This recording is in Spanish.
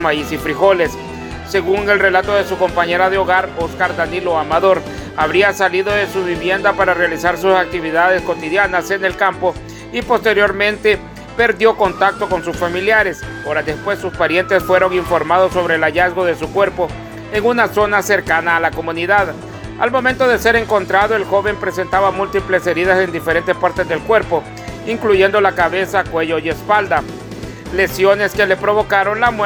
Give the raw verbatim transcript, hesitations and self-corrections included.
maíz y frijoles. Según el relato de su compañera de hogar, Oscar Danilo Amador, habría salido de su vivienda para realizar sus actividades cotidianas en el campo y posteriormente perdió contacto con sus familiares. Horas después, sus parientes fueron informados sobre el hallazgo de su cuerpo en una zona cercana a la comunidad. Al momento de ser encontrado, el joven presentaba múltiples heridas en diferentes partes del cuerpo, incluyendo la cabeza, cuello y espalda, lesiones que le provocaron la muerte.